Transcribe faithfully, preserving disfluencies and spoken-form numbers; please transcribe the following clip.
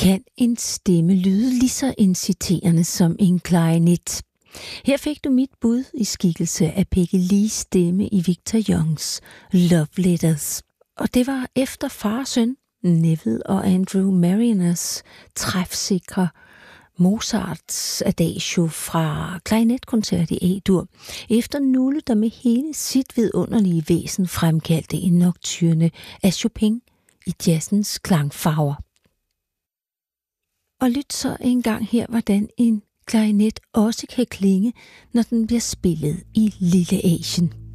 Kan en stemme lyde lige så inciterende som en klarinet? Her fik du mit bud i skikkelse af Peggy Lees stemme i Victor Youngs Love Letters. Og det var efter far og søn, Neville og Andrew Mariners træfsikre Mozarts adagio fra klarinetkoncert i A-dur, efter Nulle, der med hele sit vidunderlige væsen fremkaldte en nocturne af Chopin i jazzens klangfarver. Og lyt så engang her, hvordan en klarinet også kan klinge, når den bliver spillet i Lille Asien.